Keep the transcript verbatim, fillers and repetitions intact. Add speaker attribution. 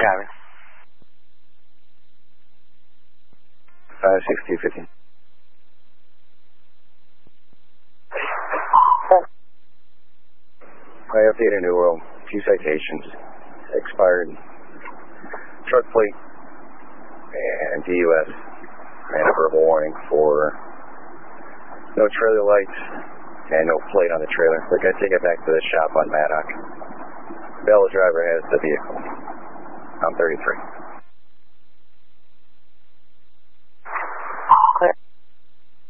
Speaker 1: Skyrim.
Speaker 2: five six two fifteen. I updated New World. Few citations. Expired truck plate and D U S. And a verbal warning for no trailer lights and no plate on the trailer. We're going to take it back to the shop on Maddock. Bell, the driver, has the vehicle. I'm thirty-three.